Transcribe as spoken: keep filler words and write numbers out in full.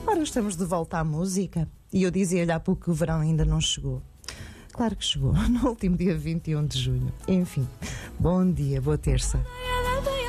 Ora, estamos de volta à música. E eu dizia-lhe há pouco que o verão ainda não chegou. Claro que chegou, no último dia vinte e um de junho. Enfim, bom dia, boa terça.